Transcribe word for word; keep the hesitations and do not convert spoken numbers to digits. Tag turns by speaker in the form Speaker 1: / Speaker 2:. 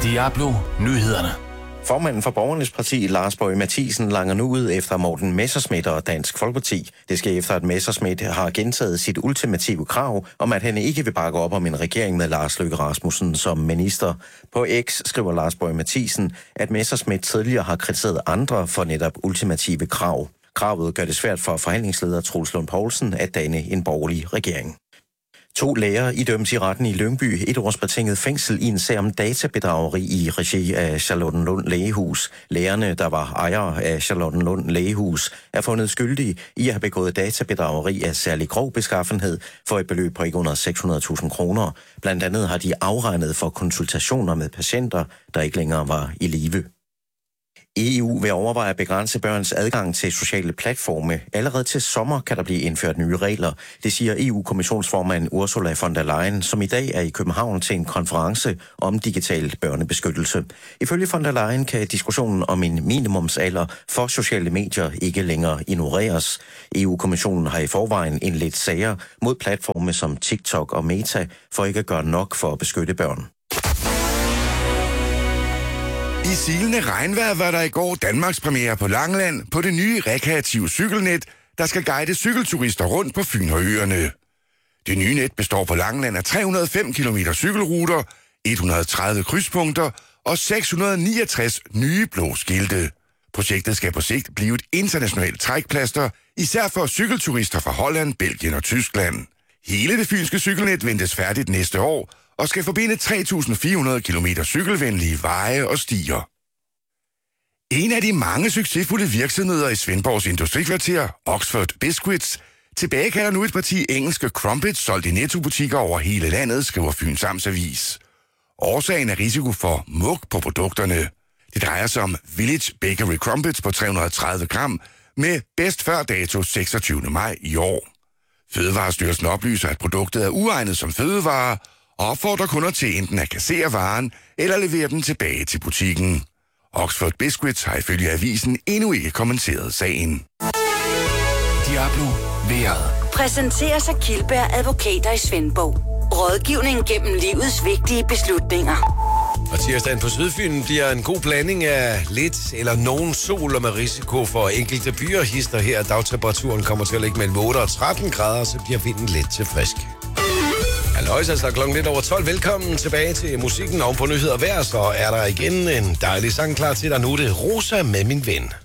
Speaker 1: Diablo Nyhederne.
Speaker 2: Formanden for Borgernes Parti, Lars Boje Mathiesen, langer nu ud efter Morten Messerschmidt og Dansk Folkeparti. Det sker efter, at Messerschmidt har gentaget sit ultimative krav om, at han ikke vil bakke op om en regering med Lars Løkke Rasmussen som minister. På X skriver Lars Boje Mathiesen, at Messerschmidt tidligere har kritiseret andre for netop ultimative krav. Kravet gør det svært for forhandlingsleder Troels Lund Poulsen at danne en borgerlig regering. To læger idømmes i retten i Lyngby et års betinget fængsel i en sag om databedrageri i regi af Charlottenlund Lægehus. Lægerne, der var ejere af Charlottenlund Lægehus, er fundet skyldige i at have begået databedrageri af særlig grov beskaffenhed for et beløb på ikke under seks hundrede tusind kroner. Blandt andet har de afregnet for konsultationer med patienter, der ikke længere var i live. E U vil overveje at begrænse børns adgang til sociale platforme. Allerede til sommer kan der blive indført nye regler. Det siger E U-kommissionsformand Ursula von der Leyen, som i dag er i København til en konference om digital børnebeskyttelse. Ifølge von der Leyen kan diskussionen om en minimumsalder for sociale medier ikke længere ignoreres. E U-kommissionen har i forvejen indledt sager mod platforme som TikTok og Meta for ikke at gøre nok for at beskytte børn.
Speaker 3: I silende regnvejr var der i går Danmarks premiere på Langeland på det nye rekreative cykelnet, der skal guide cykelturister rundt på Fyn og øerne. Det nye net består på Langeland af tre hundrede og fem kilometer cykelruter, et hundrede og tredive krydspunkter og seks hundrede og niogtres nye blå skilte. Projektet skal på sigt blive et internationalt trækplaster, især for cykelturister fra Holland, Belgien og Tyskland. Hele det fynske cykelnet ventes færdigt næste år, og skal forbinde tre tusind fire hundrede kilometer cykelvenlige veje og stier. En af de mange succesfulde virksomheder i Svendborgs industrikvarter, Oxford Biscuits, tilbagekalder nu et parti engelske crumpets solgt i Netto-butikker over hele landet, skriver Fyns Amtsavis. Årsagen er risiko for mug på produkterne. Det drejer sig om Village Bakery Crumpets på tre hundrede og tredive gram med bedst før dato seksogtyvende maj i år. Fødevarestyrelsen oplyser, at produktet er uegnet som fødevare, og opfordrer kunder til enten at kassere varen eller levere den tilbage til butikken. Oxford Biscuits har ifølge avisen endnu ikke kommenteret sagen.
Speaker 1: Diablo vejret.
Speaker 4: Præsenteres af Kildberg Advokater i Svendborg. Rådgivning gennem livets vigtige beslutninger.
Speaker 5: Og tirsdagen på Sydfyn bliver en god blanding af lidt eller nogen sol og med risiko for enkelte byer. Hister her, dagtemperaturen kommer til at ligge mellem otte og tretten grader, så bliver vinden lidt til frisk. Halløjs, altså klokken lidt over tolv. Velkommen tilbage til musikken oven på nyheder vejr, så er der igen en dejlig sang klar til dig. Nu er det Rosa med min ven.